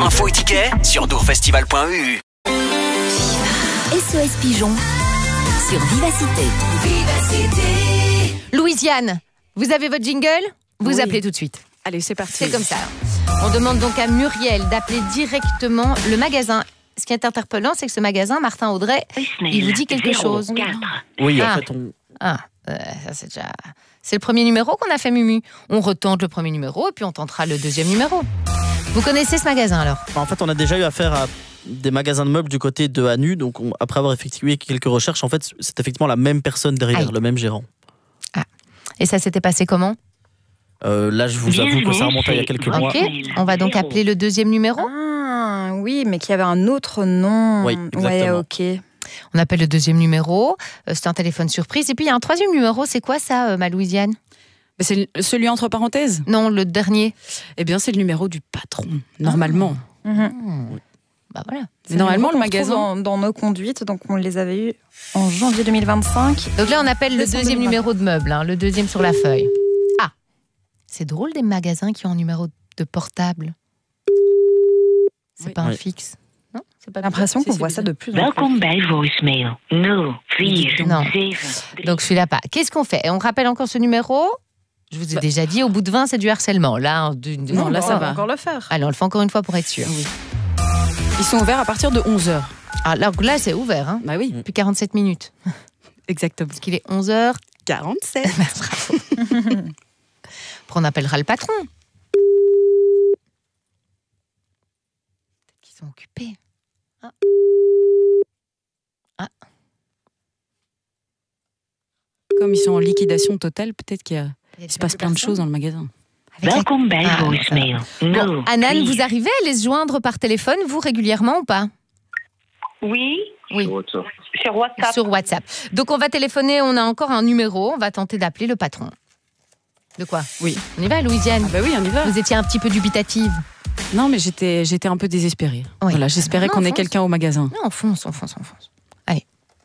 Infos et tickets sur dourfestival.eu. SOS Pigeon sur Vivacité. Louisiane, vous avez votre jingle ? Vous appelez tout de suite. Allez, c'est parti. C'est comme ça. On demande donc à Muriel d'appeler directement le magasin. Ce qui est interpellant, c'est que ce magasin, Martin Audrey, il vous dit quelque chose. Oui, Ah. en fait, on... Ça c'est déjà... C'est le premier numéro qu'on a fait, Mumu. On retente le premier numéro et puis on tentera le deuxième numéro. Vous connaissez ce magasin alors ? En fait, on a déjà eu affaire à des magasins de meubles du côté de Hanu. Donc, après avoir effectué quelques recherches, en fait, c'est effectivement la même personne derrière, Aïe. le même gérant. Et ça s'était passé comment ? Là, je vous avoue que ça remonte à il y a quelques mois. Ok, on va donc appeler le deuxième numéro. Ah, oui, mais qu'il y avait un autre nom. Oui, Ouais, exactement. ok. On appelle le deuxième numéro. C'est un téléphone surprise. Et puis il y a un troisième numéro. C'est quoi ça, ma Louisiane ? C'est celui entre parenthèses. Non, le dernier. Eh bien, c'est le numéro du patron, normalement. Bah voilà. Mais normalement, le magasin magasin... dans nos conduites, donc on les avait eus en janvier 2025. Donc là, on appelle le Décembre deuxième 2020. numéro de meuble, hein, le deuxième sur la feuille. Ah, c'est drôle des magasins qui ont un numéro de portable. C'est Oui. pas un Oui. fixe. Non, c'est pas J'ai l'impression Si, qu'on c'est voit ça bizarre. de plus en plus. Welkom bij voicemail 047 Non. Donc je suis là pas. Qu'est-ce qu'on fait ? Et on rappelle encore ce numéro ? Je vous ai déjà dit, au bout de 20, c'est du harcèlement. Là, Non, là, on ça va va. encore le faire. Allez, on le fait encore une fois pour être sûr. Ils sont ouverts à partir de 11h. Ah, là, c'est ouvert, hein, Bah oui, depuis 47 minutes. exactement. Parce qu'il est 11h. 47. Après, on appellera le patron. Peut-être qu'ils sont occupés. Comme ils sont en liquidation totale, peut-être qu'il Il se passe plein de choses dans le magasin. Welkom bij Ah, voicemail Bon, Anan, 047. vous arrivez à les joindre par téléphone, vous, régulièrement ou pas ? Oui, Oui, sur WhatsApp. sur WhatsApp. Donc, on va téléphoner, on a encore un numéro, on va tenter d'appeler le patron. De quoi ? Oui. On y va, Louisiane ? Bah oui, on y va. Vous étiez un petit peu dubitative. Non, mais j'étais un peu désespérée. Oui. Voilà, j'espérais Non, qu'on ait fonce. quelqu'un au magasin. Non, on fonce. Allez.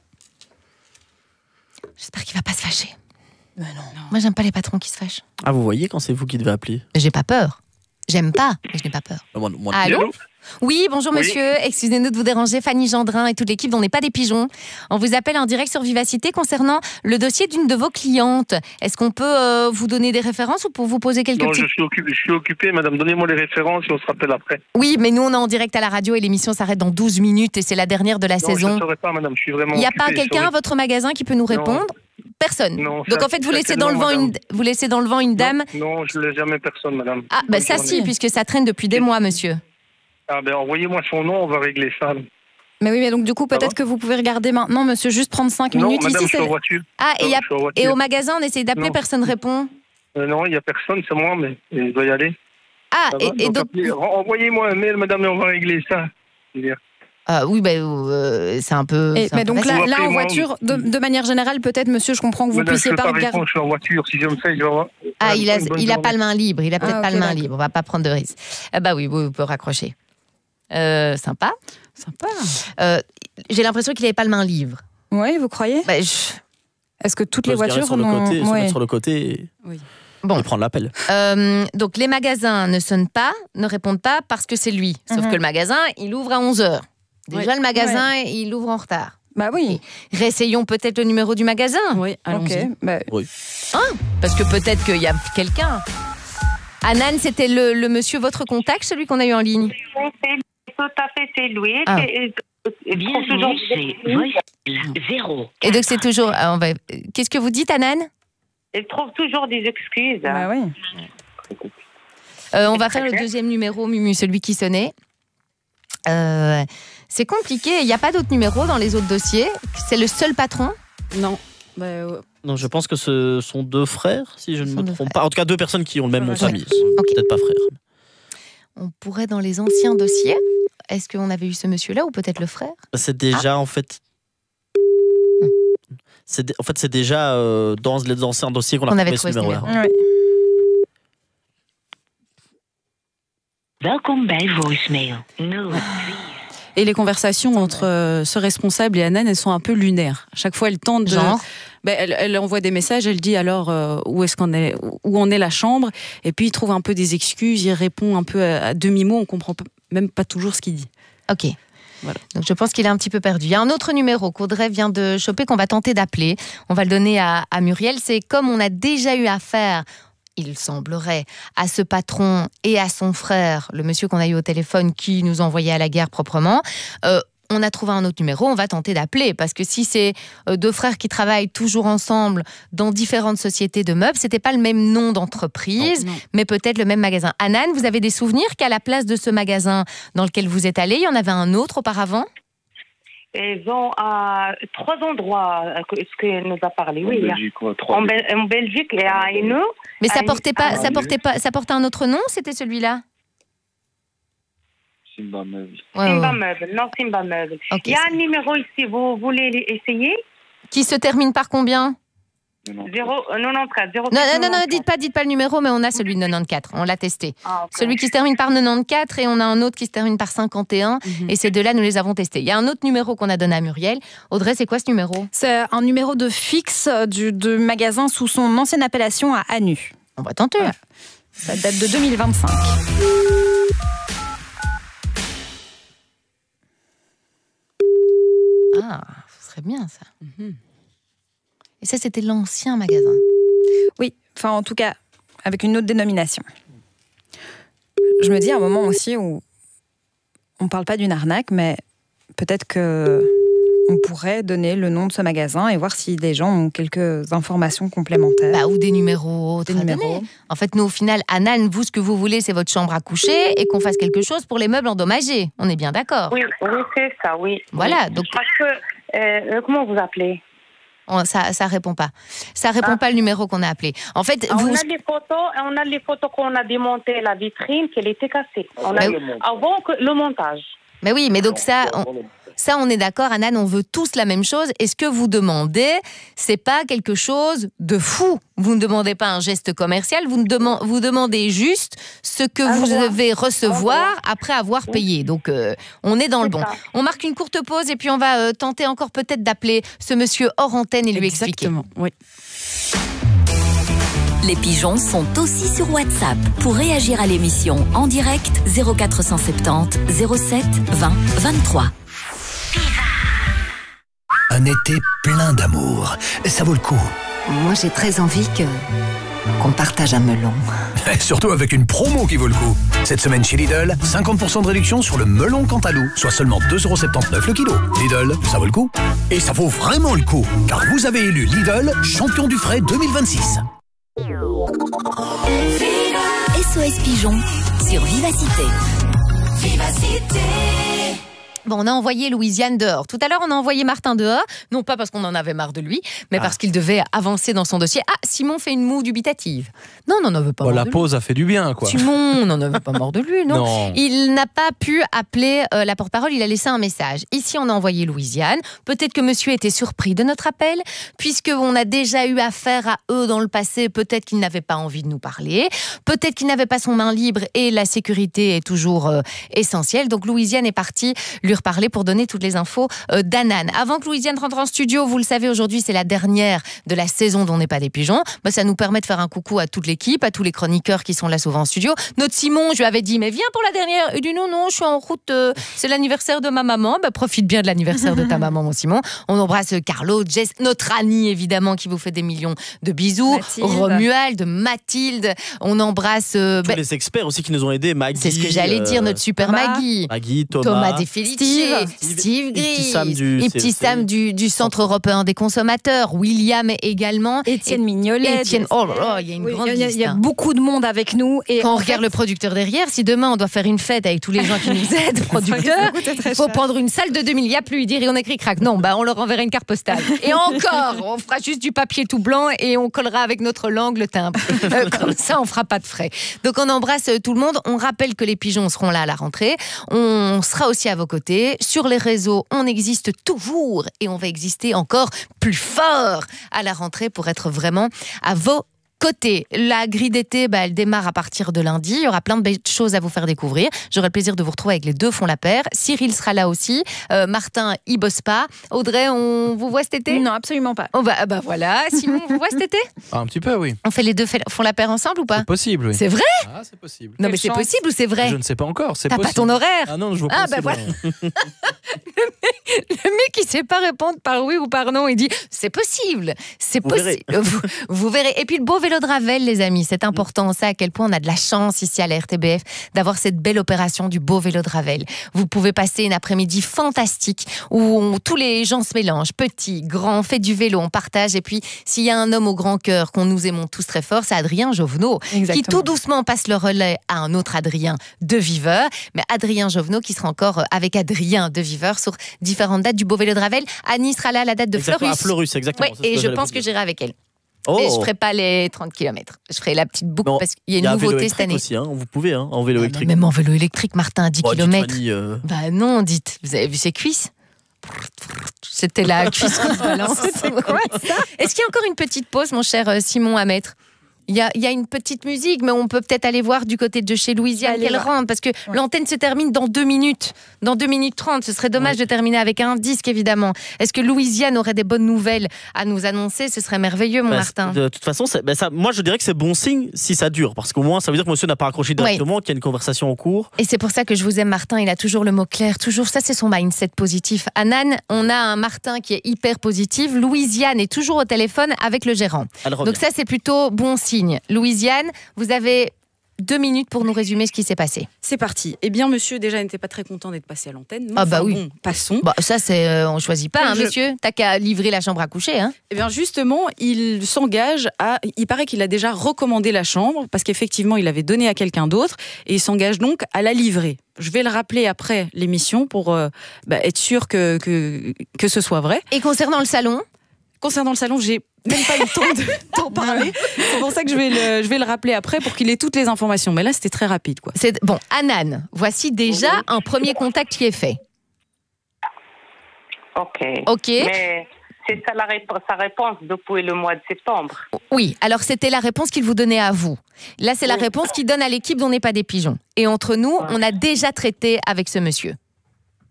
J'espère qu'il va pas se fâcher. Mais non. Moi, j'aime pas les patrons qui se fâchent. Ah, vous voyez quand c'est vous qui devez appeler. Mais j'ai pas peur. J'aime pas, mais je n'ai pas peur. Moi, Allô ? Oui, bonjour Oui. monsieur. Excusez-nous de vous déranger, Fanny Gendrin et toute l'équipe dont n'est pas des pigeons. On vous appelle en direct sur Vivacité concernant le dossier d'une de vos clientes. Est-ce qu'on peut vous donner des références ou pour vous poser quelques Non, petites... je suis occupé, madame. Donnez-moi les références et on se rappelle après. Oui, mais nous on est en direct à la radio et l'émission s'arrête dans 12 minutes et c'est la dernière de la Non, je saison. ne saurais pas, madame. Je suis vraiment Il n'y a occupé. pas quelqu'un à votre magasin qui peut nous répondre ? Personne. Non, Donc ça, en fait, vous ça, laissez c'est dans le non, vent madame. vous laissez dans le vent une dame. Non, je ne laisse jamais personne, madame. Ah, bah Bonne ça journée. si, puisque ça traîne depuis des mois, monsieur. Ah, ben envoyez-moi son nom, on va régler ça. Mais oui, mais donc du coup, Ça peut-être que vous pouvez regarder maintenant, monsieur, juste prendre 5 Non, minutes. madame, Ici, je suis c'est... en voiture. Ah, Je suis en voiture. et au magasin, on essaye d'appeler, Non. personne répond. Non, il n'y a personne, c'est moi, mais je dois y aller. Ah, Ça va et donc... envoyez-moi un mail, madame, et on va régler ça. Je veux dire. oui, c'est un peu... Et- c'est un mais peu donc facile. là, en Appelez-moi. voiture, de manière générale, peut-être, monsieur, je comprends que vous Madame, je puissiez ne peux pas pas regarder. répondre, je suis en voiture. Si je me fais, je vais avoir... Ah, il a Bonne pas journée. le main libre. Il a peut-être Ah, pas ok, le main d'accord. libre. On va pas prendre de risque. Bah oui, vous pouvez raccrocher. Sympa. Sympa. J'ai l'impression qu'il avait pas le main libre. Oui, vous croyez ? Bah, Est-ce que toutes On les peut se garer voitures sur le n'ont... côté, se Ouais. mettre sur le côté et, Bon. et prendre l'appel. Donc les magasins ne sonnent pas, ne répondent pas parce que c'est lui. Sauf que le magasin, il ouvre à 11h. Déjà, le magasin, il ouvre en retard. Bah oui. Réessayons peut-être le numéro du magasin. Oui, allons-y. Ok. Bah, Parce que peut-être qu'il y a quelqu'un. Anan, c'était le monsieur, votre contact, celui qu'on a eu en ligne. Tout à fait, c'est lui. Ah. Bienvenue chez voicemail 0. Et donc c'est toujours... Qu'est-ce que vous dites, Anan ? Il trouve toujours des excuses. bah oui. On va faire le deuxième numéro, Mumu, celui qui sonnait. C'est compliqué, il n'y a pas d'autres numéros dans les autres dossiers. C'est le seul patron. Non. Bah, Non, je pense que ce sont deux frères, si je ne Ce me sont deux trompe pas. En tout cas, deux personnes qui ont le même nom de famille. Ok. Peut-être pas frères. On pourrait dans les anciens dossiers. Est-ce qu'on avait eu ce monsieur-là ou peut-être le frère ? C'est déjà, en fait... c'est déjà dans les anciens dossiers qu'on a On avait trouvé ce trouvé ce numéro-là. Ouais. Welkom bij voicemail 0. Et les conversations entre ce responsable et Anan, elles sont un peu lunaires. À chaque fois, elle tente de... Genre elle envoie des messages, elle dit alors où en est la chambre, et puis il trouve un peu des excuses, il répond un peu à demi-mot, on comprend même pas toujours ce qu'il dit. Ok. Voilà. Donc je pense qu'il est un petit peu perdu. Il y a un autre numéro qu'Audrey vient de choper qu'on va tenter d'appeler. On va le donner à Muriel. C'est comme on a déjà eu affaire, il semblerait, à ce patron et à son frère, le monsieur qu'on a eu au téléphone qui nous envoyait à la guerre proprement. On a trouvé un autre numéro, on va tenter d'appeler. Parce que si c'est deux frères qui travaillent toujours ensemble dans différentes sociétés de meubles, c'était pas le même nom d'entreprise, mais peut-être le même magasin. Anan, vous avez des souvenirs qu'à la place de ce magasin dans lequel vous êtes allé, il y en avait un autre auparavant? Ils ont 3 endroits, ce que nous a parlé. Oui, en Belgique, il y a un Hainaut. Mais ça portait un autre nom, c'était celui-là? Simba Meuble. Simba Meuble, non Simba Meuble. Okay, il y a un numéro ici, vous voulez essayer? Qui se termine par combien? 94. Non, dites pas le numéro, mais on a celui de 94, on l'a testé. Celui qui se termine par 94 et on a un autre qui se termine par 51, et ces deux-là, nous les avons testés. Il y a un autre numéro qu'on a donné à Muriel. Audrey, c'est quoi ce numéro? C'est un numéro de fixe de magasin sous son ancienne appellation à Anu. On va tenter. Voilà. Ça date de 2025. Ah, ce serait bien ça. Et ça, c'était l'ancien magasin. Oui, enfin en tout cas, avec une autre dénomination. Je me dis à un moment aussi où on ne parle pas d'une arnaque, mais peut-être qu'on pourrait donner le nom de ce magasin et voir si des gens ont quelques informations complémentaires. Ou des numéros. En fait, nous, au final, Anan, vous, ce que vous voulez, c'est votre chambre à coucher et qu'on fasse quelque chose pour les meubles endommagés. On est bien d'accord? Oui, c'est ça, oui. Voilà. Oui. Donc... Parce que, comment vous appelez? Ça répond pas. Ça répond pas le numéro qu'on a appelé. En fait, on a les photos qu'on a démontées la vitrine, qu'elle était cassée. Avant le montage. Mais oui, mais donc ça, on est d'accord, Anan, on veut tous la même chose. Et ce que vous demandez, c'est pas quelque chose de fou. Vous ne demandez pas un geste commercial, vous demandez juste ce que vous devez recevoir après avoir payé. Donc, on est dans le bon. On marque une courte pause et puis on va tenter encore peut-être d'appeler ce monsieur hors antenne et lui expliquer. Exactement, oui. Les pigeons sont aussi sur WhatsApp. Pour réagir à l'émission en direct, 0470 07 20 23. Un été plein d'amour. Ça vaut le coup. Moi, j'ai très envie qu'on partage un melon. Surtout avec une promo qui vaut le coup. Cette semaine chez Lidl, 50% de réduction sur le melon Cantalou, soit seulement 2,79€ le kilo. Lidl, ça vaut le coup. Et ça vaut vraiment le coup, car vous avez élu Lidl champion du frais 2026. SOS Pigeon sur Vivacité. Bon, on a envoyé Louisiane dehors. Tout à l'heure, on a envoyé Martin dehors, non pas parce qu'on en avait marre de lui, mais parce qu'il devait avancer dans son dossier. Ah, Simon fait une moue dubitative. Non, on n'en veut pas mort la de pause a fait du bien, quoi. Simon, on n'en avait pas mort de lui, non, non. Il n'a pas pu appeler la porte-parole, il a laissé un message. Ici, on a envoyé Louisiane. Peut-être que monsieur était surpris de notre appel, puisqu'on a déjà eu affaire à eux dans le passé. Peut-être qu'il n'avait pas envie de nous parler. Peut-être qu'il n'avait pas son main libre et la sécurité est toujours essentielle. Donc, Louisiane est partie lui reparler pour donner toutes les infos d'Anan. Avant que Louisiane rentre en studio, vous le savez, aujourd'hui, c'est la dernière de la saison d'On n'est pas des pigeons. Ça nous permet de faire un coucou à toute l'équipe, à tous les chroniqueurs qui sont là souvent en studio. Notre Simon, je lui avais dit, mais viens pour la dernière. Il dit non, je suis en route, c'est l'anniversaire de ma maman. Profite bien de l'anniversaire de ta maman, mon Simon. On embrasse Carlo, Jess, notre Annie, évidemment, qui vous fait des millions de bisous. Mathilde. Romuald, Mathilde. On embrasse... tous les experts aussi qui nous ont aidés. Maggie. C'est ce que j'allais dire, notre super Thomas. Maggie, Thomas De Felice, Steve et Petit Gris, Sam du et Petit CEC. Sam du Centre européen des consommateurs, William également, Étienne Mignolet. Étienne, oh là là, il y a une grande liste. Il y a beaucoup de monde avec nous. Et quand on regarde le producteur derrière, si demain on doit faire une fête avec tous les gens qui nous aident, producteurs, il faut prendre une salle de 2000, il n'y a plus, il dit on écrit crack. Non, on leur enverra une carte postale. Et encore, on fera juste du papier tout blanc et on collera avec notre langue le timbre. Comme ça, on fera pas de frais. Donc on embrasse tout le monde. On rappelle que les pigeons seront là à la rentrée. On sera aussi à vos côtés. Sur les réseaux, on existe toujours et on va exister encore plus fort à la rentrée pour être vraiment à vos côté, la grille d'été, elle démarre à partir de lundi. Il y aura plein de belles choses à vous faire découvrir. J'aurai le plaisir de vous retrouver avec les deux font la paire. Cyril sera là aussi. Martin, il bosse pas. Audrey, on vous voit cet été ? Non, absolument pas. Voilà. Simon, on vous voit cet été ? Un petit peu, oui. On fait les deux font la paire ensemble ou pas ? C'est possible, oui. C'est vrai ? Ah, c'est possible. Non, mais c'est possible ou c'est vrai ? Je ne sais pas encore. C'est T'as possible. pas ton horaire ? Ah non, je vois pas. Voilà. Le mec, il sait pas répondre par oui ou par non. Il dit c'est possible. C'est possible. Vous verrez. Et puis le beau vélo de Ravel, les amis, c'est important. On sait à quel point on a de la chance ici à la RTBF d'avoir cette belle opération du beau vélo de Ravel. Vous pouvez passer une après-midi fantastique où tous les gens se mélangent, petits, grands, on fait du vélo, on partage. Et puis s'il y a un homme au grand cœur qu'on nous aimons tous très fort, c'est Adrien Jovenot. Exactement. Qui tout doucement passe le relais à un autre Adrien de Viveur. Mais Adrien Jovenot qui sera encore avec Adrien de Viveur sur différentes dates du beau vélo de Ravel. Annie sera là à la date de Fleurus. À Fleurus, exactement. Oui, et je pense que j'irai avec elle. Oh. Et je ferai pas les 30 km. Je ferai la petite boucle parce qu'il y a une nouveauté cette année. Aussi, hein. Vous pouvez, en vélo électrique. Même en vélo électrique, Martin, à 10 km. Non, dites. Vous avez vu ses cuisses ? C'était la cuisse qui se balance. C'est quoi ça ? Est-ce qu'il y a encore une petite pause, mon cher Simon, à mettre ? Il y a une petite musique, mais on peut peut-être aller voir du côté de chez Louisiane qu'elle rentre, parce que l'antenne se termine dans 2 minutes. Dans 2 minutes 30, ce serait dommage de terminer avec un disque, évidemment. Est-ce que Louisiane aurait des bonnes nouvelles à nous annoncer ? Ce serait merveilleux, mon Martin. De toute façon, moi je dirais que c'est bon signe si ça dure, parce qu'au moins ça veut dire que monsieur n'a pas accroché directement, qu'il y a une conversation en cours. Et c'est pour ça que je vous aime, Martin. Il a toujours le mot clair, toujours. Ça, c'est son mindset positif. À Nannes, on a un Martin qui est hyper positif. Louisiane est toujours au téléphone avec le gérant. Donc ça, c'est plutôt bon signe. Louisiane, vous avez 2 minutes pour nous résumer ce qui s'est passé. C'est parti. Eh bien, monsieur, déjà, n'était pas très content d'être passé à l'antenne. Oui. Bon, passons. Ça, c'est, on choisit pas, monsieur. T'as qu'à livrer la chambre à coucher. Hein. Eh bien, justement, il s'engage à... Il paraît qu'il a déjà recommandé la chambre, parce qu'effectivement, il avait donné à quelqu'un d'autre, et il s'engage donc à la livrer. Je vais le rappeler après l'émission pour être sûr que ce soit vrai. Et concernant le salon ? Concernant le salon, j'ai même pas eu le temps d'en parler. C'est pour ça que je vais le rappeler après pour qu'il ait toutes les informations. Mais là, c'était très rapide, quoi. Bon, Anan, voici déjà un premier contact qui est fait. Ok. Mais c'est ça sa réponse depuis le mois de septembre. Oui, alors c'était la réponse qu'il vous donnait à vous. Là, c'est la réponse qu'il donne à l'équipe dont n'est pas des pigeons. Et entre nous, on a déjà traité avec ce monsieur. Ok ?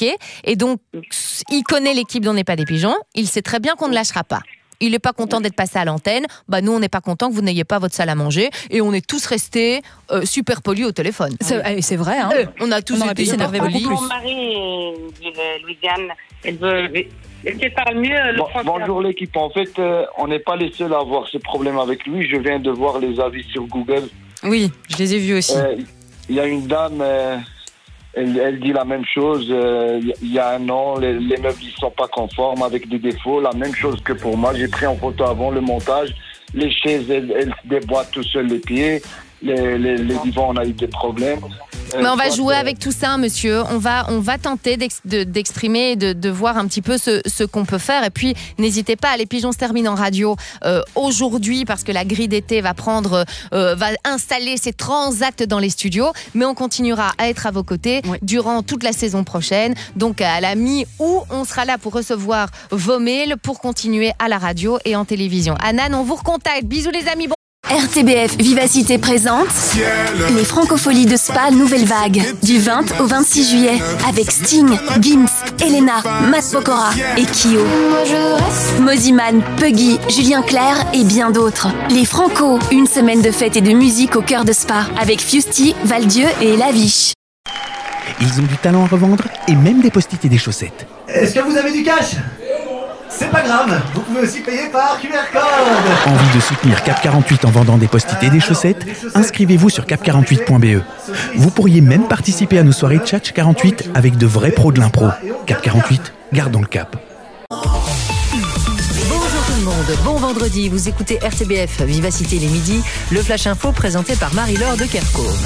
Et donc, il connaît l'équipe dont n'est pas des pigeons. Il sait très bien qu'on ne lâchera pas. Il n'est pas content d'être passé à l'antenne. Nous, on n'est pas content que vous n'ayez pas votre salle à manger. Et on est tous restés super polis au téléphone. C'est vrai. Hein. On a tous été super polis. Mon mari, Louisiane, elle parle mieux le français. Bonjour l'équipe. En fait, on n'est pas les seuls à avoir ce problème avec lui. Je viens de voir les avis sur Google. Oui, je les ai vus aussi. Il y a une dame... Elle dit la même chose. Il y a un an, les meubles ne sont pas conformes, avec des défauts. La même chose que pour moi. J'ai pris en photo avant le montage. Les chaises, elles se déboîtent tout seules les pieds. Les divans, on a eu des problèmes. Mais on va jouer avec tout ça, monsieur. On va tenter d'exprimer et de voir un petit peu ce qu'on peut faire. Et puis, n'hésitez pas, les pigeons se terminent en radio aujourd'hui parce que la grille d'été va installer ses transacts dans les studios. Mais on continuera à être à vos côtés durant toute la saison prochaine. Donc, à la mi-août, on sera là pour recevoir vos mails pour continuer à la radio et en télévision. Anan, on vous recontacte. Bisous les amis. RTBF Vivacité présente les Francopholies de Spa Nouvelle Vague du 20 au 26 juillet avec Sting, Gims, Elena, Matt Pokora et Kyo. Moziman, Puggy, Julien Clerc et bien d'autres. Les Franco, une semaine de fête et de musique au cœur de Spa avec Fusty, Valdieu et Laviche. Ils ont du talent à revendre et même des post-it et des chaussettes. Est-ce que vous avez du cash ? C'est pas grave, vous pouvez aussi payer par QR code. Envie de soutenir Cap 48 en vendant des post-it et des chaussettes ? Inscrivez-vous sur cap48.be. Vous pourriez même participer à nos soirées Tchatch 48 avec de vrais pros de l'impro. Cap 48, gardons le cap. Bonjour tout le monde, bon vendredi, vous écoutez RTBF Vivacité les midis, le Flash Info présenté par Marie-Laure de Kercombe.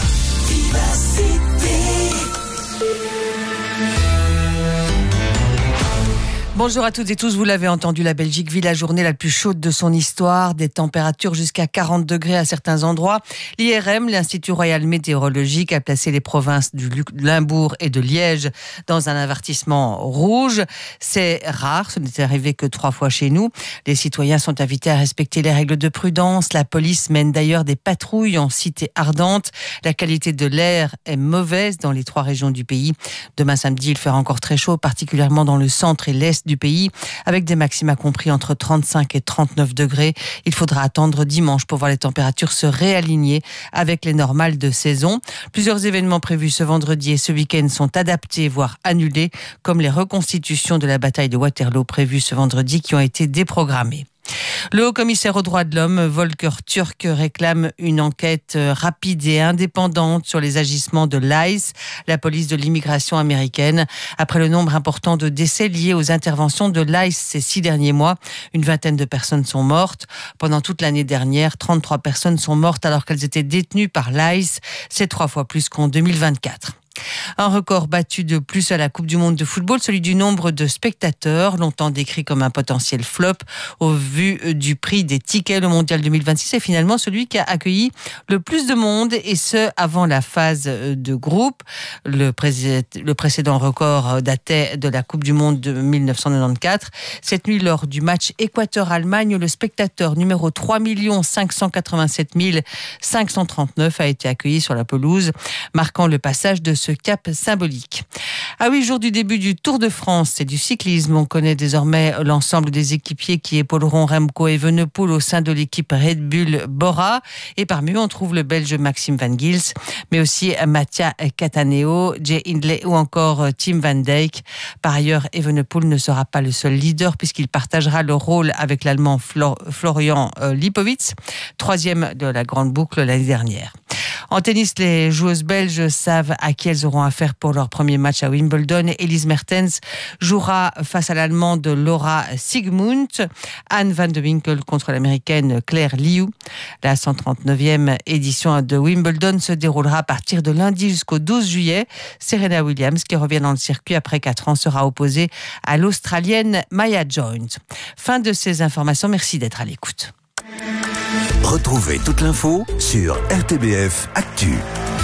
Bonjour à toutes et tous, vous l'avez entendu, la Belgique vit la journée la plus chaude de son histoire, des températures jusqu'à 40 degrés à certains endroits. L'IRM, l'Institut Royal Météorologique, a placé les provinces du Limbourg et de Liège dans un avertissement rouge. C'est rare, ce n'est arrivé que 3 fois chez nous. Les citoyens sont invités à respecter les règles de prudence. La police mène d'ailleurs des patrouilles en cité ardente. La qualité de l'air est mauvaise dans les 3 régions du pays. Demain samedi, il fera encore très chaud, particulièrement dans le centre et l'est du pays, avec des maxima compris entre 35 et 39 degrés. Il faudra attendre dimanche pour voir les températures se réaligner avec les normales de saison. Plusieurs événements prévus ce vendredi et ce week-end sont adaptés, voire annulés, comme les reconstitutions de la bataille de Waterloo prévues ce vendredi qui ont été déprogrammées. Le haut-commissaire aux droits de l'homme, Volker Turk, réclame une enquête rapide et indépendante sur les agissements de l'ICE, la police de l'immigration américaine. Après le nombre important de décès liés aux interventions de l'ICE ces 6 derniers mois, une vingtaine de personnes sont mortes. Pendant toute l'année dernière, 33 personnes sont mortes alors qu'elles étaient détenues par l'ICE. C'est 3 fois plus qu'en 2024. Un record battu de plus à la Coupe du Monde de football, celui du nombre de spectateurs, longtemps décrit comme un potentiel flop au vu du prix des tickets. Le Mondial 2026 est finalement celui qui a accueilli le plus de monde, et ce avant la phase de groupe. Le précédent record datait de la Coupe du Monde de 1994. Cette nuit, lors du match Équateur-Allemagne, le spectateur numéro 3 587 539 a été accueilli sur la pelouse, marquant le passage de ce cap symbolique. À 8 jours du début du Tour de France et du cyclisme, on connaît désormais l'ensemble des équipiers qui épauleront Remco Evenepoel au sein de l'équipe Red Bull Bora. Et parmi eux, on trouve le Belge Maxime Van Gils, mais aussi Mattia Cataneo, Jay Hindley ou encore Tim Van Dijk. Par ailleurs, Evenepoel ne sera pas le seul leader puisqu'il partagera le rôle avec l'Allemand Florian Lipowitz, 3e de la grande boucle l'année dernière. En tennis, les joueuses belges savent à qui elles auront affaire pour leur premier match à Wimbledon. Elise Mertens jouera face à l'Allemande Laura Siegemund. Anne van de Winkel contre l'Américaine Claire Liu. La 139e édition de Wimbledon se déroulera à partir de lundi jusqu'au 12 juillet. Serena Williams, qui revient dans le circuit après 4 ans, sera opposée à l'Australienne Maya Jones. Fin de ces informations. Merci d'être à l'écoute. Retrouvez toute l'info sur RTBF Actu.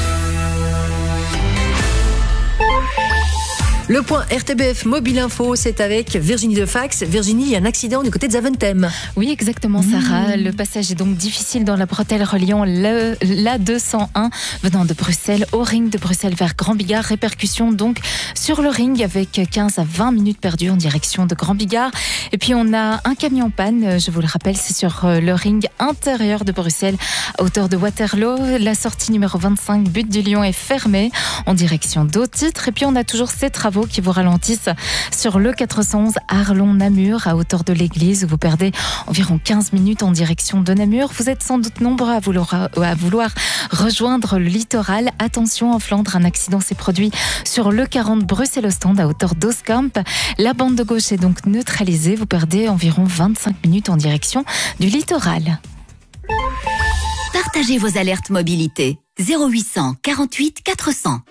Le point RTBF Mobile Info, c'est avec Virginie Defax. Virginie, il y a un accident du côté de Zaventem. Oui, exactement, Sarah. Le passage est donc difficile dans la bretelle reliant l'A201 venant de Bruxelles au ring de Bruxelles vers Grand Bigard. Répercussion donc sur le ring avec 15 à 20 minutes perdues en direction de Grand Bigard. Et puis on a un camion en panne, je vous le rappelle, c'est sur le ring intérieur de Bruxelles à hauteur de Waterloo. La sortie numéro 25, Butte du Lion, est fermée en direction d'Au-Titre. Et puis on a toujours ces travaux qui vous ralentissent sur le 411 Arlon-Namur à hauteur de l'église où vous perdez environ 15 minutes en direction de Namur. Vous êtes sans doute nombreux à vouloir rejoindre le littoral. Attention, en Flandre, un accident s'est produit sur le 40 Bruxelles-Ostende à hauteur d'Oskamp. La bande de gauche est donc neutralisée. Vous perdez environ 25 minutes en direction du littoral. Partagez vos alertes mobilité. 0800 48 400.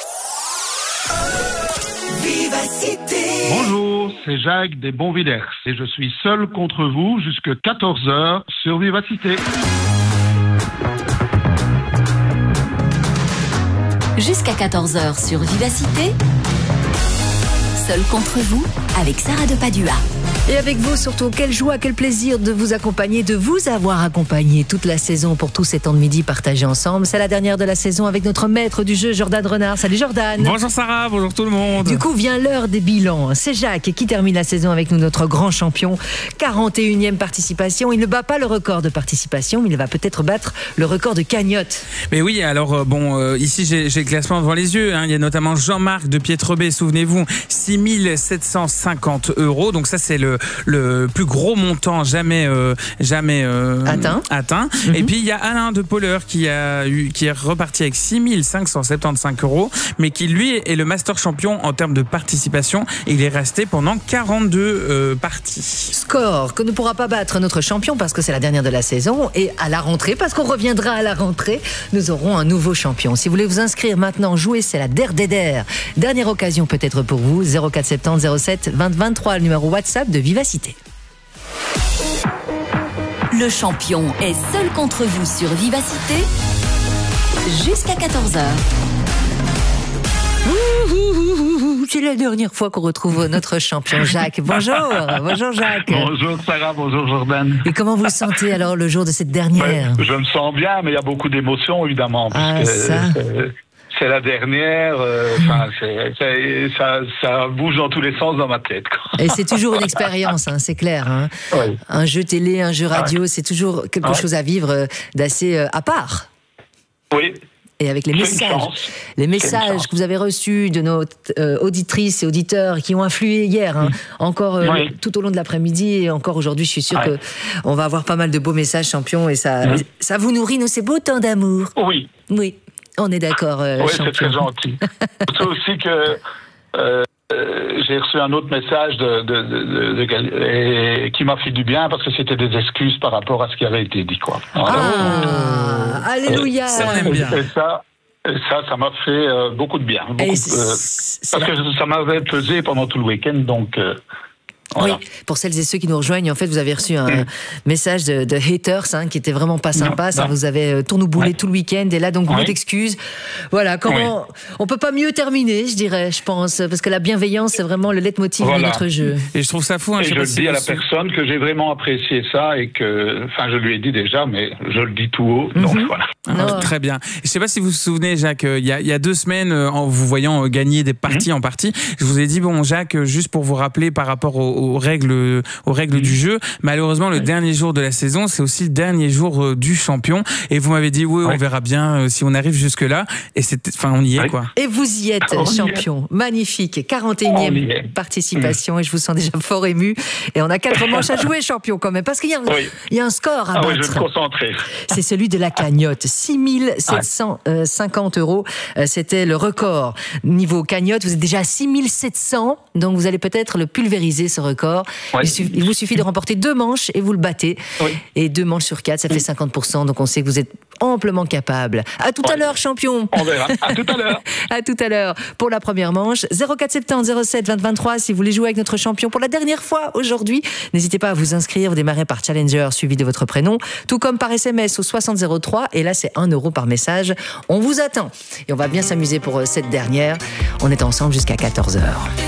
Bonjour, c'est Jacques des Bonvillers et je suis seul contre vous jusqu'à 14h sur Vivacité. Jusqu'à 14h sur Vivacité. Seul contre vous, avec Sarah de Padua. Et avec vous surtout, quelle joie, quel plaisir de vous accompagner, de vous avoir accompagné toute la saison pour tous ces temps de midi partagés ensemble. C'est la dernière de la saison avec notre maître du jeu, Jordan Renard. Salut Jordan. Bonjour Sarah, bonjour tout le monde. Du coup vient l'heure des bilans. C'est Jacques qui termine la saison avec nous, notre grand champion. 41e participation. Il ne bat pas le record de participation, mais il va peut-être battre le record de cagnotte. Mais oui, alors ici j'ai le classement devant les yeux. Il y a notamment Jean-Marc de Pietrebet, souvenez-vous, 6 750 €. Donc ça c'est le le plus gros montant jamais atteint. Et puis il y a Alain de Poller qui est reparti avec 6 575 €, mais qui lui est le master champion en termes de participation. Et il est resté pendant 42 parties. Score que ne pourra pas battre notre champion parce que c'est la dernière de la saison, et à la rentrée, parce qu'on reviendra à la rentrée, nous aurons un nouveau champion. Si vous voulez vous inscrire maintenant, jouer, c'est la dernière occasion peut-être pour vous. 04 70 07 20 23, le numéro WhatsApp de Vivacité. Le champion est seul contre vous sur Vivacité jusqu'à 14h. C'est la dernière fois qu'on retrouve notre champion Jacques. Bonjour Jacques. Bonjour Sarah, bonjour Jordan. Et comment vous vous sentez alors le jour de cette dernière? Je me sens bien, mais il y a beaucoup d'émotions évidemment. C'est la dernière, ça bouge dans tous les sens dans ma tête. Et c'est toujours une expérience, c'est clair. Oui. Un jeu télé, un jeu radio, c'est toujours quelque chose à vivre d'assez à part. Oui. Et avec les messages que vous avez reçus de nos auditrices et auditeurs qui ont influé hier, encore tout au long de l'après-midi et encore aujourd'hui, je suis sûre que on va avoir pas mal de beaux messages, champion, et ça vous nourrit, nous, c'est beau temps d'amour. Oui. Oui, on est d'accord, oui, champion. c'est très gentil. C'est aussi que j'ai reçu un autre message qui m'a fait du bien parce que c'était des excuses par rapport à ce qui avait été dit, quoi. Alléluia. Ça m'a fait beaucoup de bien. Parce que ça m'avait pesé pendant tout le week-end, donc... Voilà. Oui, pour celles et ceux qui nous rejoignent, en fait, vous avez reçu un message de haters qui était vraiment pas sympa. Ça vous avait tourneboulé tout le week-end, et là, donc, beaucoup d'excuses. Voilà, comment on peut pas mieux terminer, je pense, parce que la bienveillance, c'est vraiment le leitmotiv de notre jeu. Et je trouve ça fou. Et je le dis à la personne que j'ai vraiment apprécié ça et que, je lui ai dit déjà, mais je le dis tout haut. Donc voilà. Très bien. Je sais pas si vous vous souvenez, Jacques, il y a 2 semaines, en vous voyant gagner des parties en partie, je vous ai dit, bon, Jacques, juste pour vous rappeler par rapport aux règles du jeu, malheureusement le dernier jour de la saison, c'est aussi le dernier jour du champion, et vous m'avez dit on verra bien si on arrive jusque là, et on y est quoi. Et vous y êtes, champion. Magnifique, 41e participation, et je vous sens déjà fort ému, et on a 4 manches à jouer, champion, quand même, parce qu'il y a un score à battre. Je vais me concentrer. C'est celui de la cagnotte, 6 750 €, c'était le record niveau cagnotte. Vous êtes déjà à 6 700, donc vous allez peut-être le pulvériser, ce record. Il vous suffit de remporter 2 manches et vous le battez. Et 2 manches sur 4, ça fait 50%. Donc on sait que vous êtes amplement capable. À tout à l'heure, champion. On verra. À tout à l'heure. À tout à l'heure pour la première manche. 04 70 07 20 23 si vous voulez jouer avec notre champion pour la dernière fois aujourd'hui. N'hésitez pas à vous inscrire. Vous démarrez par Challenger suivi de votre prénom, tout comme par SMS au 60 03. Et là, c'est 1 € par message. On vous attend. Et on va bien s'amuser pour cette dernière. On est ensemble jusqu'à 14h.